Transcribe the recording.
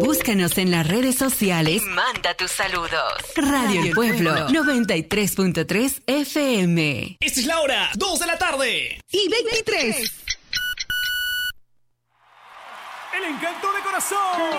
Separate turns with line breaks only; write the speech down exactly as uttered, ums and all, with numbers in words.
Búscanos en las redes sociales y manda tus saludos. Radio El Pueblo, noventa y tres punto tres F M.
Esta es la hora, dos de la tarde.
Y veintitrés.
El encanto de corazón.